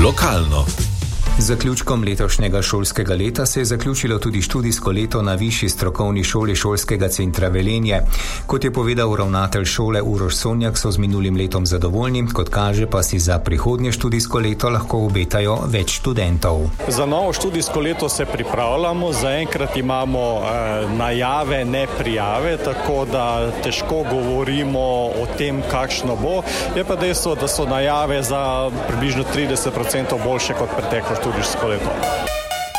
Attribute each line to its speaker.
Speaker 1: Lokalno.
Speaker 2: Z zaključkom letošnjega šolskega leta se je zaključilo tudi študijsko leto na Višji strokovni šoli Šolskega centra Velenje. Kot je povedal ravnatelj šole Uroš Sonjak, so z minulim letom zadovoljni, kot kaže pa si za prihodnje študijsko leto lahko obetajo več študentov.
Speaker 3: Za novo študijsko leto se pripravljamo, zaenkrat imamo najave, ne prijave, tako da težko govorimo o tem, kakšno bo. Je pa dejstvo, da so najave za približno 30% boljše kot preteklo študijsko leto.